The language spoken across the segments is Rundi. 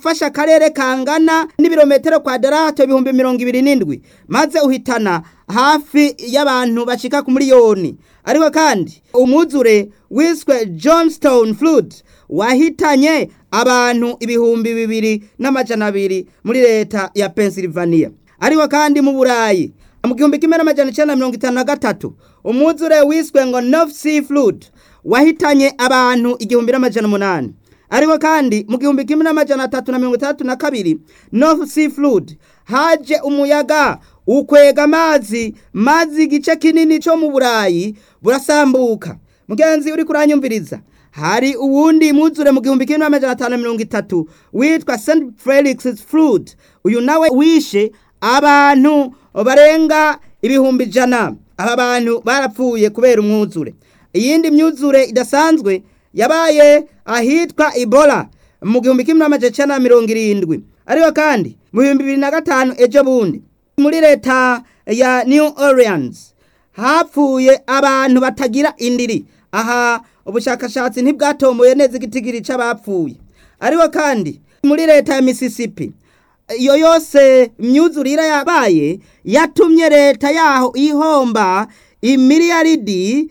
wafashe akarere kangana n'ibirometero kwadarato 27,000 maze uhitana hafi y'abantu bashika ku miliyoni. Ariko kandi umwuzure wiswe Johnstone Flood wahitanye abantu 2,200 muri leta ya Pennsylvania. Ariko kandi mu Burayi mu 1953 umwuzure wiswe ngo North Sea Flood wahitanye abantu 1,800. Ariko kandi mu 1332 North Sea Flood haje umuyaga ukwega amazi igice kinini cyo mu Burayi burasambuka. Mugenzi uri kuranyumviriza, hari uwundi mwuzure mu 1530 witwa St. Felix Flood. Uyu nawe wishe abantu barenga 100,000. Aba bantu barapfuye kubera umwuzure. Iyindi myuzure idasanzwe yabaye ahitwa Ebola mu 1970. Ariko kandi mu 2005 ejo bundi muri leta ya New Orleans hapfuye abantu batagira indiri. Aha ubushakashatsi ntibwatomboye neza igitigiri c'abapfuye. Ariko kandi muri leta ya Mississippi iyo yose imyuzurire yabaye yatumye leta yaho ihomba imiliyaridi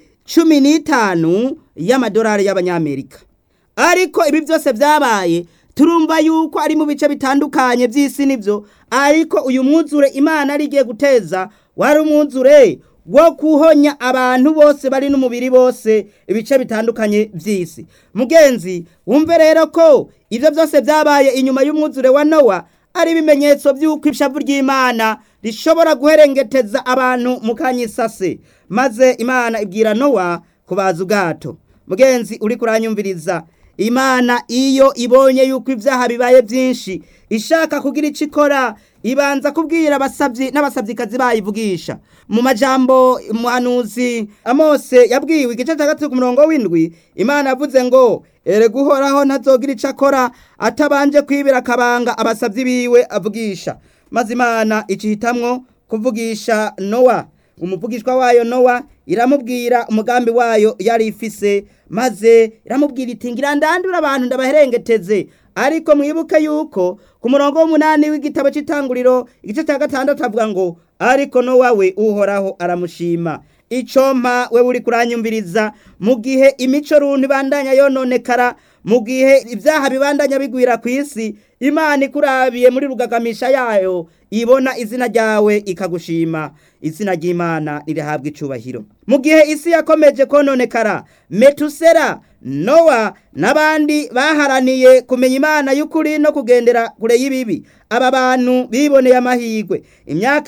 15 y'amadolari y'abanyamerika. Ariko ibi byose byabaye turumva yuko ari mu bice bitandukanye by'isi nibyo, ariko uyu mwuzure Imana arigiye guteza wari umwuzure wo kuhonya abantu bose bari n'umubiri bose ibice bitandukanye by'isi. Mugenzi wumve rero ko ivyo byose byabaye inyuma y'umwuzure wa Nowa ari ibimenyetso by'uko ishavu ry'Imana rishobora guherengeteza abantu mu kanyisase, maze Imana ibwira Nowa kubaza ubwato. Mugenzi uri kuranyumviriza, Imana iyo ibonye yuko ivyaha bibaye byinshi ishaka kugira icikora ibanza kubwira abasavyi n'abasavyikazi bayivugisha. Mu majambo umuhanuzi Amose yabwiwe igice cya 3:7 Imana yavuze ngo ere guhoraho ntazogira icakora atabanje kwibira akabanga abasavyi biwe avugisha. Maze Imana icihitamwo kuvugisha Nowa. Umuvugishwa wayo Nowa iramubwira umugambi wayo yari ifise, maze iramubwira iti ngira ndandura abantu ndabaherengeteze. Ariko mwibuke yuko ku murongo w'8 w'igitabo cy'Itanguriro igice cya 6 avuga ngo ariko Nowa we uhoraho aramushima. Icompa we uri kuranyumviriza, mu gihe imico runtu bandanya yononekara, mu gihe ibyaha bibandanya bigwira ku isi, Imana ikurabiye muri rugagamisha yayo ibona izina ryawe ikagushima. Izina ry'Imana rirahabwa icubahiro. Mu gihe isi yakomeje kononekara, Metusela, Nowa n'abandi baharaniye kumenya Imana y'ukuri no kugendera kure y'ibibi. Aba bantu biboneye amahirwe. Imyaka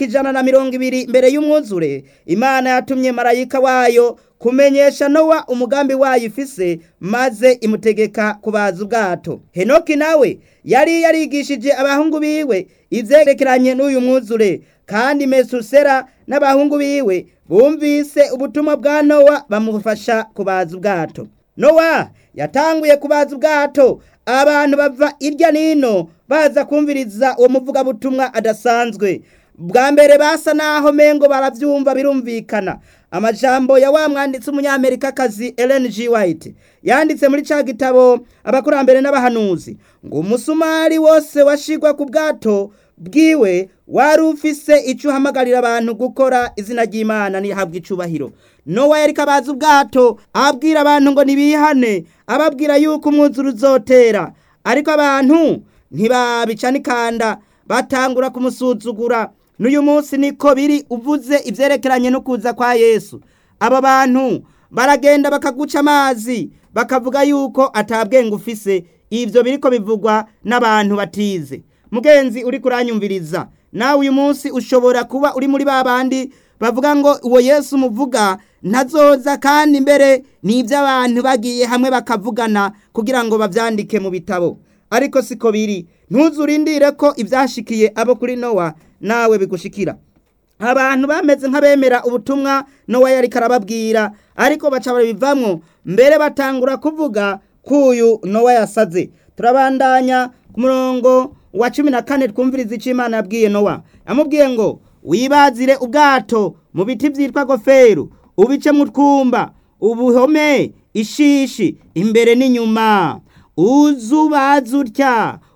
120 mbere y'umwuzure, Imana yatumye marayika wayo kumenyesha Nowa umugambi wayo ifise, maze imutegeka kubaza ubwato. Henoki nawe yari yarigishije abahungu biwe ivyerekeranye n'uyu mwuzure, kandi Metusela n'abahungu biwe bumvise ubutumwa bwa Nowa bamufasha kubaza ubwato. Nowa yatanguye kubaza ubwato, abantu bava irya nino baza kumviriza uwo muvuga butumwa adasanzwe. Bwa mbere basa naho mengo baravyumva birumvikana. Amajambo ya wa mwanditsi umunyamerikakazi Ellen G. White yanditse muri ca gitabo abakurambere n'abahanuzi ngo umusumari wose washigwa ku bwato bwiwe wari ufise ico hamagarira abantu gukora. Izina ry'Imana nihabwa icubahiro. Nowa yari kabaza ubwato abwira abantu ngo nibihane, ababwira yuko umwuzure uzotera. Ariko abantu ntibabicanikanda, batangura kumusuzugura. N'uyu munsi niko biri uvuze ivyerekeranye no kuza kwa Yesu. Aba bantu baragenda bakaguca amazi bakavuga yuko atabwenge ufise. Ivyo biriko bivugwa n'abantu batize. Mugenzi uri kuranyumviriza, nawe uyu munsi ushobora kuba uri muri babandi bavuga ngo uwo Yesu muvuga ntazoza, kandi mbere n'ivy'abantu bagiye hamwe bakavugana kugira ngo bavyandike mu bitabo. Ariko siko biri. Ntuzurindire ko ivyashikiye abo kuri Nowa nawe bigushikira. Abantu bameze nk'abemera ubutumwa Nowa yari karababwira, ariko baca babivamwo, mbere batangura kuvuga kuyu Nowa yasaze. Turabandanya ku murongo wa 14 twumviriza ico Imana yabwiye Nowa. Amubwiye ngo wibazire ubwato mu biti vyitwa goferu, ubice mu twumba, ubuhome ishishi imbere n'inyuma. Uzubaza utya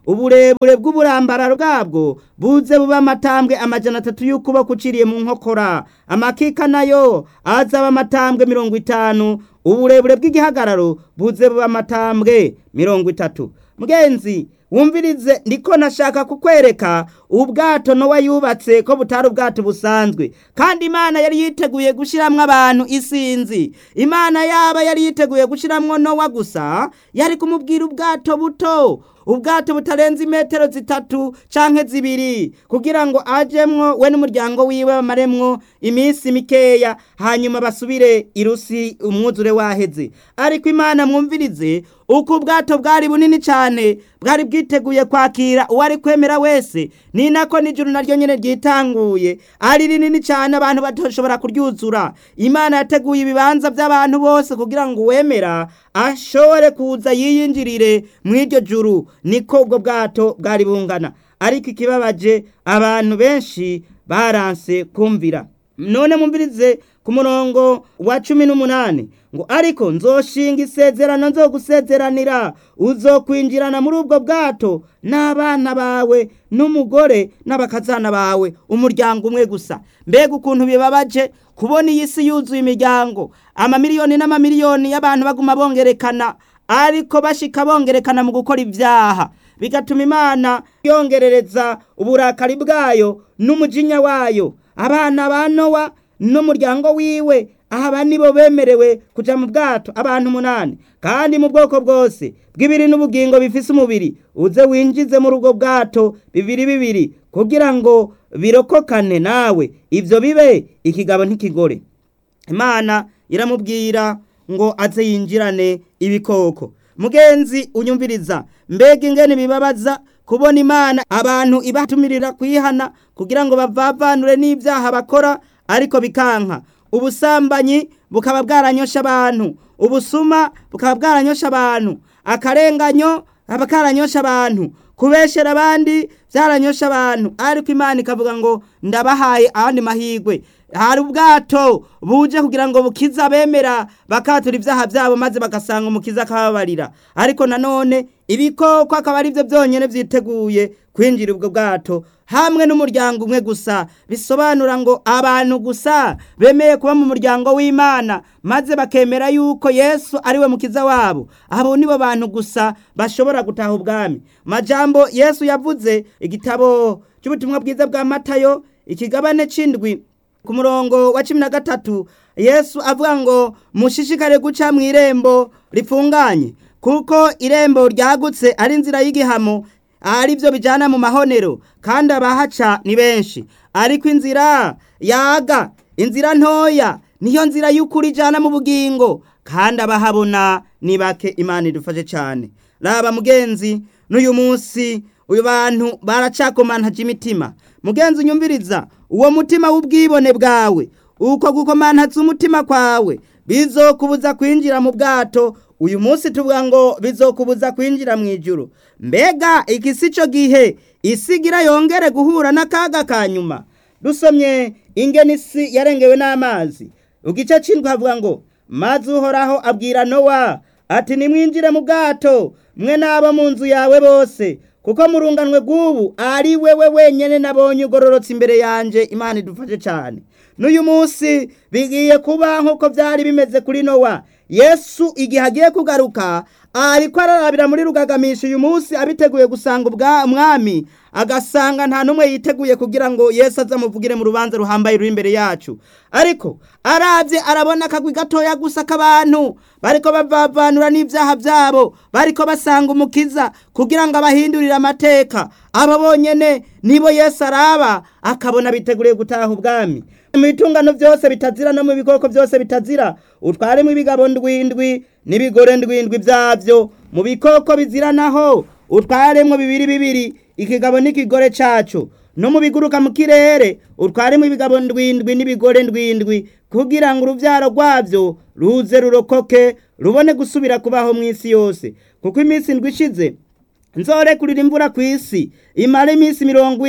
uburebure bw'uburambararo bwabwo buze buba amatambwe 300 y'ukuboko uciriye mu nkokora, amakika nayo azaba amatambwe 50, uburebure bw'igihagararo buze buba amatambwe 30. Mugenzi wumvirize, ndiko nashaka kukwereka ubwato Nowa yubatse ko butari ubwato busanzwe, kandi Imana yari yiteguye gushiramwo abantu isinzi. Imana yaba yari yiteguye gushiramwo Nowa gusa, yari kumubwira ubwato buto, ubwato butarenze imetero 3 canke 2, kugira ngo ajemwo we n'umuryango wiwe bamaremwo iminsi mikeya, hanyuma basubire irusi umwuzure waheze. Ariko Imana mwumvirize, uko ubwato bwari bunini cyane, bwari bwiteguye kwakira uwari kwemera wese, ni nako n'ijuru naryo nyene ryitanguye ari rinini cyane abantu batoshobora kuryuzura. Imana yateguye ibibanza by'abantu bose kugira ngo uwemera ashobore kuza yiyinjirire mw'iryo juru. Niko ubwo bwato bwari bungana, ariko ikibabaje abantu benshi baranse kumvira. None mumvirize ku murongo wa 18 ngo ariko nzoshinga isezerano nzogusezeranira, uzokwinjirana muri ubwo bwato n'abana bawe n'umugore n'abakazana bawe, umuryango umwe gusa. Mbega ukuntu bibabaje kubona iyi si yuzuye imiryango, amamiliyoni n'amamiliyoni y'abantu baguma bongerekana, ariko bashika bongerekana mu gukora ibyaha, bigatuma Imana yongerereza uburakari bwayo n'umujinya wayo. Abana ba Nowa n'umuryango wiwe, aha nibo bemerewe kuja mu bwato, abantu 8, kandi mu bwoko bwose bw'ibiri n'ubugingo bifise umubiri uze winjize mu rugo bwato bibiri, kugira ngo birokokane nawe, ivyo bibe ikigabo ntikigore. Imana iramubwira ngo aze yinjirane ibikoko. Mugenzi unyumviriza, mbega ingene bibabaza kubona Imana abantu ibatumirira kwihana kugira ngo bavavanure n'ibyaha bakora, ariko bikanka. Ubusambanyi bukaba bwaranyosha abantu, ubusuma bukaba bwaranyosha abantu, akarenganyo abakaranyosha abantu, kubeshera abandi byaranyosha abantu, ariko Imana ikavuga ngo ndabahaye ahandi mahigwe. Hari ubwato buje kugira ngo bukiza bemera bakatura ibyaha byabo, maze bagasanga umukiza akababarira. Ariko nanone ibikoko akaba ari byo byonyene vyiteguye kwinjira ubwo bwato hamwe n'umuryango umwe gusa. Bisobanura ngo abantu gusa bemeye kuba mu muryango w'Imana, maze bakemera yuko Yesu ariwe mukiza wabo, abo nibo bantu gusa bashobora gutaha ubwami. Majambo Yesu yavuze, igitabo cy'ubutumwa bwiza bwa Matayo ikigabane c'indwi ku murongo wa 13, Yesu avuga ngo mushishikare guca mu irembo rifunganye, kuko irembo ryagutse ari inzira y'igihamo, ari byo bijana mu mahonero, kandi abahaca ni benshi. Ariko inzira yaga, inzira ntoya, niyo nzira y'ukuri ijana mu bugingo, kandi abahabona ni bake. Imana idufashe cyane. Raba mugenzi, n'uyu munsi uyu bantu baracakomantaje imitima. Mugenzi unyumviriza, uwo mutima w'ubwibone bwawe, uko gukomantaza umutima kwawe, bizokubuza kwinjira mu bwato. Uyu munsi tuvuga ngo bizokubuza kwinjira mu ijuru. Mbega ikisi cyo gihe isigira yongere guhura n'akaga kanyuma. Dusomye ingene isi yarengewe n'amazi, ugice c'indwi havuga ngo maze Uhoraho abwira Nowa ati nimwinjire mu bwato, mwe n'abo mu nzu yawe bose, kuko murunganwe gubu ari wewe wenyene nabonye ugororotse imbere yanje. Imana idufashe cyane. N'uyu munsi bigiye kuba nkuko byari bimeze kuri Nowa. Yesu igihe agiye kugaruka ariko ararabira muri rugagamisha uyu munsi, abiteguye gusanga umwami, agasanga nta numwe yiteguye kugira ngo Yesu azamuvugire mu rubanza ruhambaye ruri imbere yacu. Ariko aravye arabona akagwi gatoya gusa k'abantu bariko bavavanura n'ibyaha byabo, bariko basanga umukiza kugira ngo abahindurire amateka. Abo bonyene nibo Yesu araba akabona biteguriye gutaha ubwami. Mu bitungano byose bitazira no mu bikoko byose bitazira, utwaremo ibigabo 7 n'ibigore 7 byavyo. Mu bikoko bizira naho utwaremo 2 ikigabo n'ikigore cacu. No mu biguruka mu kirere utwaremo ibigabo 7 n'ibigore 7, kugira ngo uruvyaro rwavyo ruze rurokoke, rubone gusubira kubaho mu isi yose. Kuko iminsi 7 ishize nzorekurira imvura ku isi imara iminsi 40,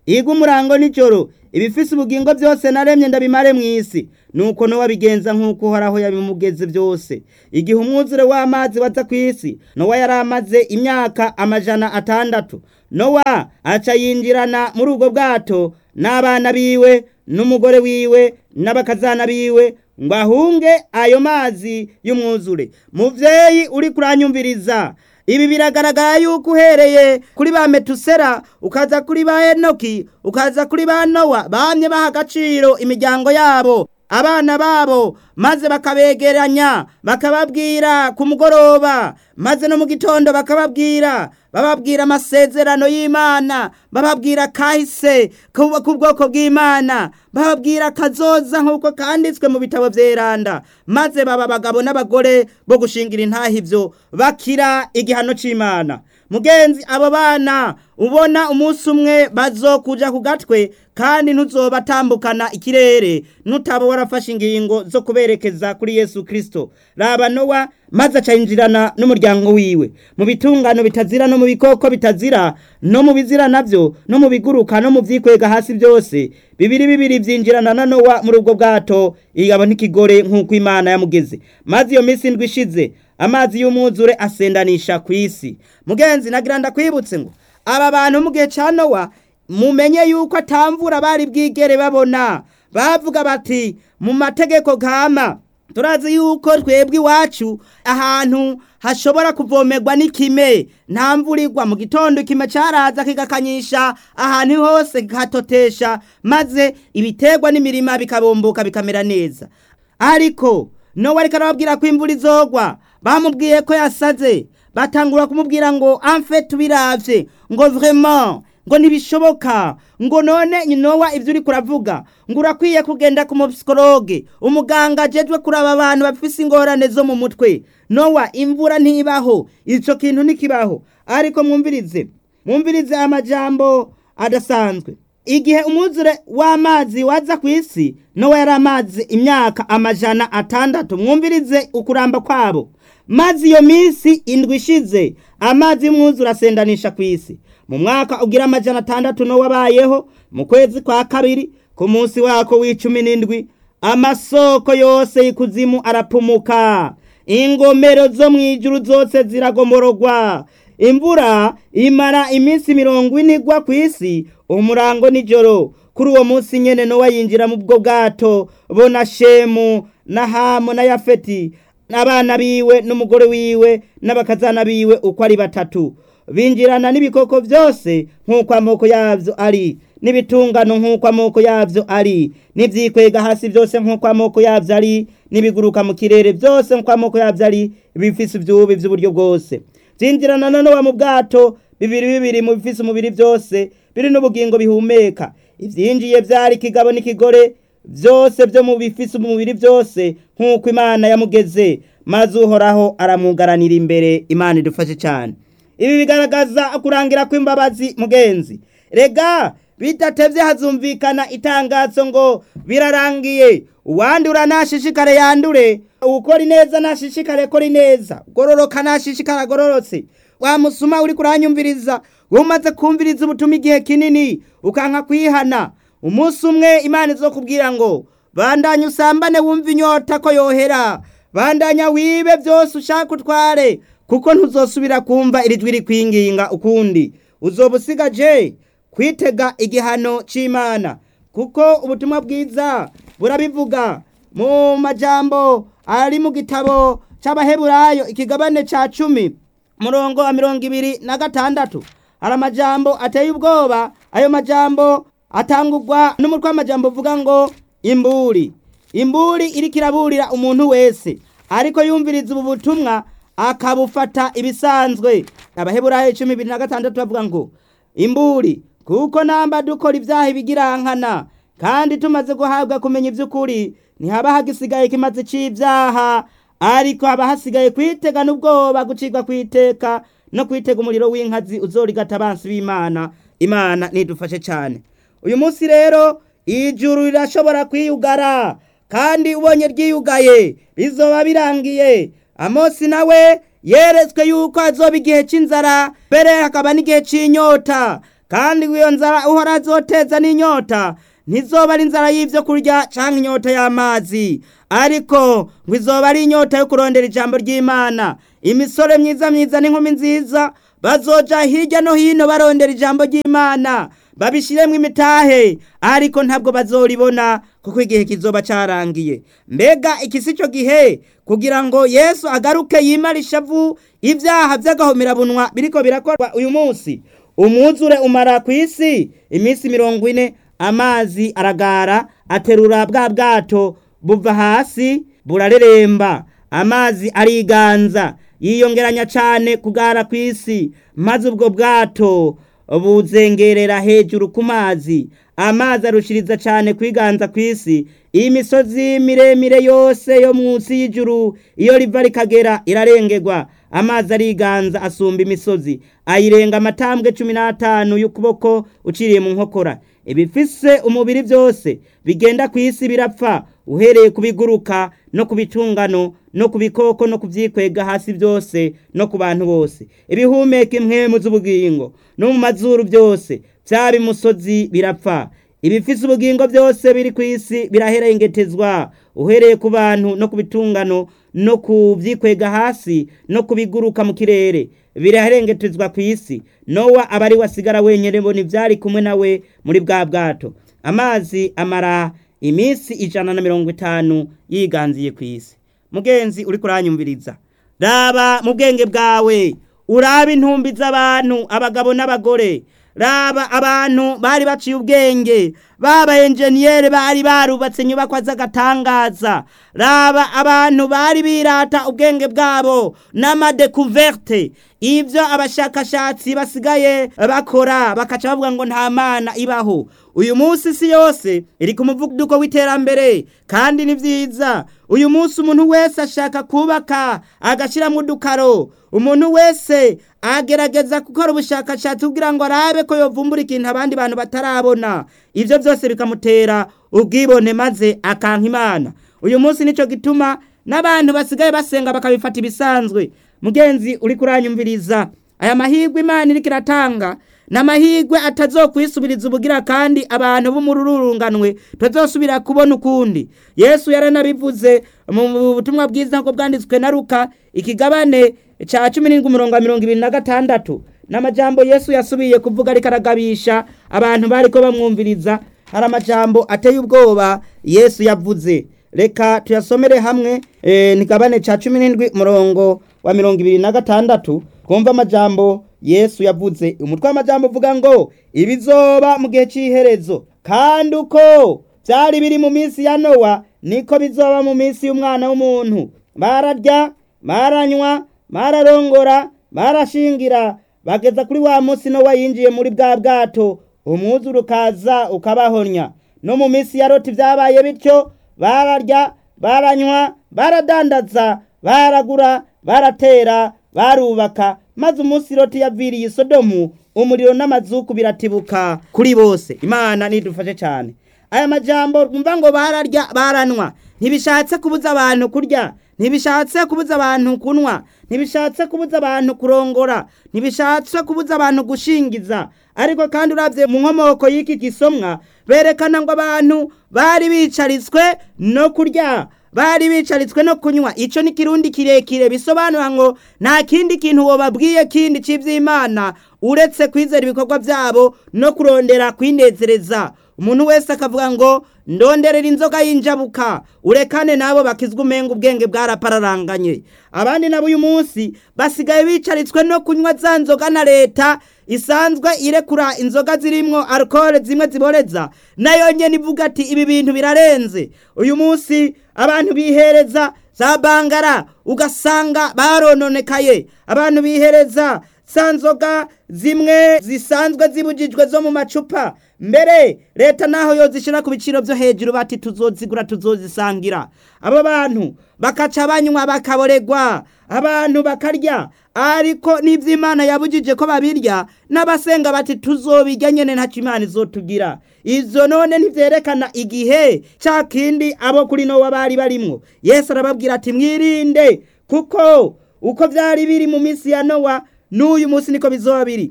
iga umurango nijoro ibifise ubugingo byose naremye ndabimare mw'isi. Nuko Nowa bigenza nk'uko Uhoraho yabimugeze byose. Igihe umwuzure w'amazi waza kw'isi, Nowa yari amaze imyaka 600. Nowa aca yinjirana muri ubwo bwato n'abana biwe n'umugore wiwe n'abakazana biwe ngo ahunge ayo mazi y'umwuzure. Muvyeyi uri kuranyumviriza, ibi biragaragara yuko uhereye kuri ba Metusela ukaza kuri ba Enoki ukaza kuri ba Nowa bamye baha agaciro imiryango yabo, abana babo, maze bakabegeranya bakababwira ku mugoroba, maze no mu gitondo bababwira amasezerano y'Imana, bababwira kahise ku bwoko bw'Imana, bababwira kazoza nk'uko kanditswe mu bitabo vyeranda, maze baba abagabo n'abagore bo gushingira intahe ivyo bakira igihano c'Imana. Mugenzi, abo bana ubona umunsi umwe bazokuja ku gatwe, kandi ntuzobatambukana ikirere nutaba warafashe ingingo zo kuberekeza kuri Yesu Kristo. Raba Nowa maze acayinjirana n'umuryango wiwe mu bitungano bitazira no mu bikoko bitazira no mu bizira navyo no mu biguruka no mu vyikwega hasi byose. Bibiri vyinjirana na Nowa muri ubwo bwato, igabo n'ikigore nk'uko Imana yamugeze. Maze iyo minsi ndwi ishize, amazi y'umwuzure asendanisha kw'isi. Mugenzi, nagira ndakwibutse ngo aba bantu mu gihe ca Nowa mumenye yuko atamvura bari bwigere babona. Bavuga bati mu mategeko kama turazi yuko twebwe iwacu ahantu hashobora kuvomerwa n'ikime nta mvura igwa. Mu gitondo ikime caraza kigakanyisha ahantu hose kihatotesha, maze ibiterwa n'imirima bikabomboka bikamera neza. Ariko Nowa ariko arababwira ko imvura izogwa, bamubwiye ko yasaze, batangura kumubwira ngo amfe tubiravye, ngo vraiment ngo nibishoboka, ngo none Nowa ivyo uri kuravuga ngo urakwiye kugenda ku psikologe, umuganga ajejwe kuraba abantu bafise ingorane zo mu mutwe. Nowa, imvura ntibaho, ico kintu nikibaho. Ariko mwumvirize amajambo adasanzwe. Igihe umwuzure w'amazi waza kw'isi, Nowa yari amazi imyaka 600. Mwumvirize ukuramba kwabo. Maze iyo minsi indwi ishize, amazi y'umwuzure asendanisha kw'isi. Mu mwaka ugira 600 Nowa abayeho, mu kwezi kwa kabiri ku munsi wako w'17, amasoko yose y'ikuzimu arapumuka, ingomero zo mwijuru zose ziragomorogwa. Imvura imara iminsi 40 igwa kw'isi, umurango nijoro. Kuri uwo munsi nyene Nowa yinjira mu bwo bwato, bona Shemu na Hamu na Yafeti n'abana biwe n'umugore wiwe n'abakazana biwe uko ari 3. Binjirana n'ibikoko byose nk'uko amoko yavyo ari, n'ibitungano nk'uko amoko yavyo ari, n'ivyikwega hasi byose nk'uko amoko yavyo ari, n'ibiguruka mu kirere byose nk'uko amoko yavyo ari, bifise ivyubi vy'uburyo bwose. Zinjirana na Nowa mu bwato, bibiri mu bifise umubiri byose biri n'ubugingo bihumeka. Ivyinjiye vyari kigabo n'ikigore, byose byo mu bifise umubiri byose nk'uko Imana yamugeze, maze Uhoraho aramugaranira imbere. Imana idufashe cyane. Ibi bigaragaza kurangira kw'imbabazi. Mugenzi, rega bidatevye hazumvikana itangazo ngo birarangiye. Uwandura nashishikare yandure, ukora neza nashishikare kora neza, gororoka nashishikara gororotse. Wa musuma uri kuranyumviriza, umaze kumviriza ubutuma igihe kinini ukanka kwihana, umunsi umwe Imana izokubwira ngo bandanya usambane wumva inyota ko yohera, bandanya wibe byose ushaka utware, kuko ntuzosubira kumva iri jwi rikwinginga ukundi. Uzobusigaje kwitega igihano c'Imana, kuko ubutumwa bwiza burabivuga mu majambo ari mu gitabo c'Abaheburayo ikigabane ca 10 murongo wa 26. Hari amajambo ateye ubwoba. Ayo majambo atangurwa n'umutwe w'amajambo uvuga ngo imburi iri kiraburira umuntu wese, ariko yumviriza ubu butumwa akabufata ibisanzwe. Abaheburayo 10:26 bavuga ngo imburi, kuko namba dukora ibyaha bigirankana, kandi tumaze guhabwa kumenya ivy'ukuri, ntihaba hagisigaye kimaze c'ibyaha, ariko haba hasigaye kwitega n'ubwoba gucigwa kwiteka no kwitega umuriro w'inkazi uzorigata abansi b'Imana. Imana nidufashe cyane. Uyu munsi rero ijuru rirashobora kwiyugara, kandi ubonye ryiyugaye bizoba birangiye. Amosi nawe yeretswe yuko azoba igihe c'inzara, mbere hakaba n'igihe c'inyota, kandi iyo nzara uhora azoteza n'inyota ntizoba ari inzara y'ivyo kurya canke inyota y'amazi, ariko ngo izoba ari inyota yo kurondera ijambo ry'Imana. Imisore myiza myiza n'inkumi nziza bazoja hirya no hino barondera ijambo ry'Imana, babishiremwo imitahe, ariko ntabwo bazoribona kuko igihe kizoba carangiye. Mbega iki si cyo gihe kugira ngo Yesu agaruke yimara ishavu ibyaha vy'agahomerabunwa biriko birakorwa uyu munsi? Umwuzure umara kw'isi iminsi 40, amazi aragara aterura bwa bwato buva hasi burareremba, amazi ariganza yiyongeranya cane kugara kw'isi, maze ubwo bwato buzengerera hejuru ku mazi, amazi arushiriza cane kwiganza kw'isi. Imisozi miremire yose yo munsi y'ijuru iyo riva rikagera irarengerwa, amazi ariganza asumba imisozi, ayirenga amatambwe 15 y'ukuboko uciriye mu nkokora. Ibifise umubiri vyose bigenda kw'isi birapfa, uhereye kubiguruka no kubitungano no kubikoko no kuvyikwega hasi byose no ku bantu bose. Ibihumeka impwemu z'ubugingo no mu mazuru byose vyaba imusozi birapfa. Ibifise ubugingo byose biri kw'isi biraherengetezwa, uhereye ku bantu no kubitungano no kuvyikwega hasi no kubiguruka mu kirere biraherengetezwa kw'isi. Nowa abari wasigara wenyene bo nivyari kumwe nawe muri bwa bwato. Amazi amara iminsi 150 yiganziye kw'isi. Mugenzi uri kuranyumviriza, raba mu bwenge bwawe, uraba intumbi z'abantu, abagabo n'abagore. Raba abantu bari baciye ubwenge, baba enjeniyeri bari barubatse inyubakwa z'agatangaza. Raba abantu bari birata ubwenge bwabo n'amadekuverte, ivyo abashakashatsi basigaye bakora bakaca bavuga ngo nta mana ibaho. Uyu munsi isi yose iri ku muvuduko w'iterambere, kandi ni vyiza. Uyu munsi umuntu wese ashaka kubaka agashiramwo udukaro, umuntu wese agerageza gukora ubushakashatsi kugira ngo arabe ko yovumbura ikintu abandi bantu batarabona. Ivyo byose bikamutera ubwibone maze akanka Imana. Uyu munsi nico gituma n'abantu basigaye basenga bakabifata ibisanzwe. Mugenzi uri kuranyumviriza, aya mahirwe Imana iriko iratanga n'amahirwe atazokwisubiriza ubugira, kandi abantu b'umururunganwe tuzosubira kubona ukundi. Yesu yaranabivuze mu butumwa bwiza ngo bwanditswe na Luka ikigabane ca 17:26, n'amajambo Yesu yasubiye kuvuga ariko aragabisha abantu bariko bamwumviriza. Hari amajambo ateye ubwoba Yesu yavuze, reka tuyasomere hamwe. Nikabane ca 17:26 kumva amajambo Yesu yavuze. Umutwe w'amajambo uvuga ngo ibizoba mu gihe c'iherezo, kandi uko byari biri mu minsi ya Nowa niko bizoba mu minsi y'Umwana w'umuntu. Bararya, baranywa, bararongora, barashingira, bageza kuri wa munsi Nowa yinjiye muri bwa bwato, umwuzure ukaza ukabahonya. No mu minsi ya Loti vyabaye bityo, bararya, baranywa, baradandaza, baragura, baratera, barubaka, maze umunsi Loti yaviriye Sodomu, umuriro n'amazuku biratibuka kuri bose. Imana nidufashe cyane. Aya majambo umva ngo bararya, baranwa, ntibishatse kubuza abantu kurya, ntibishatse kubuza abantu kunwa, ntibishatse kubuza abantu kurongora, ntibishatse kubuza abantu gushingiza. Ariko kandi uravye mu nkomoko y'iki gisomwa, berekana ngo abantu bari bicaritswe no kurya, bari bicaritswe no kunywa. Ico ni kirundi kirekire bisobanura ngo nta kindi kintu wobabwiye kindi c'ivy'Imana uretse kwizera ibikorwa vyabo no kurondera kwinezereza. Umuntu wese akavuga ngo ndonderera inzoga y'injabuka, urekane nabo bakizwa umenga ubwenge bwarapararanganye. Abandi nabo uyu munsi basigaye bicaritswe no kunywa za nzoga na leta isanzwe irekura inzoga zirimwo alcohol zimwe ziboreza, nayo nyene ivuga ati ibi bintu birarenze. Uyu munsi abantu bihereza za bangara ugasanga barononekaye, abantu bihereza sanzoga zimwe zisanzwe zibujijwe zo mu macupa, mbere leta naho yozishira ku biciro byo hejuru bati tuzozigura tuzozisangira. Abo bantu bakaca banywa bakaboregwa, abantu bakarya, ariko n'ivy'Imana yabujije ko babirya, n'abasenga bati tuzobirya nyene nta Imana izotugira. Izo none ntivyerekana igihe ca kindi abo kuri Nowa bari barimwo. Yesu arababwira ati mwirinde, kuko uko vyari biri mu minsi ya Nowa n'uyu munsi niko bizoba biri.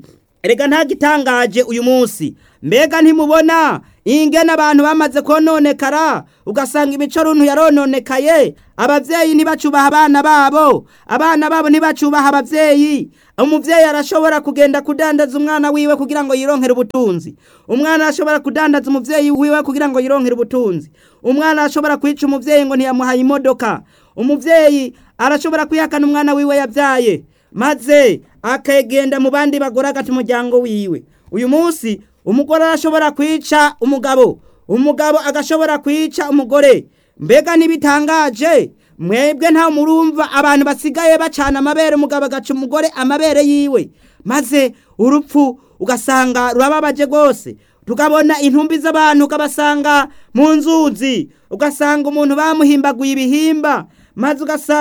erega ntagitangaje uyu munsi. Mbega ntimubona ingene abantu bamaze kononekara, ugasanga imico runtu yarononekaye, abavyeyi ntibacubaha abana babo, abana babo ntibacubaha abavyeyi. Umuvyeyi arashobora kugenda kudandaza umwana wiwe kugira ngo yironkere ubutunzi, umwana arashobora kudandaza umuvyeyi wiwe kugira ngo yironkere ubutunzi, umwana arashobora kwica umuvyeyi ngo ntiyamuhaye imodoka, umuvyeyi arashobora kwihakana umwana wiwe yavyaye maze akagenda mu bandi bagore agata umuryango wiwe. Uyu munsi umugore arashobora kwica umugabo, umugabo agashobora kwica umugore. Mbega ntibitangaje? Mwebwe nta murumva abantu basigaye bacana amabere, umugabo agaca umugore amabere yiwe, maze urupfu ugasanga rurababaje rwose. Tukabona intumbi z'abantu ukabasanga mu nzuzi, ugasanga umuntu bamuhimbaguye ibihimba, maze ugasanga